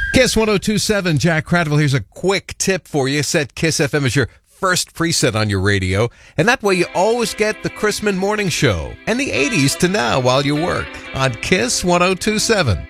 Kiss 102.7, Jack Cradwell. Here's a quick tip for you. Set Kiss FM as your first preset on your radio, and that way you always get the Chrisman Morning Show and the 80s to now while you work on Kiss 102.7.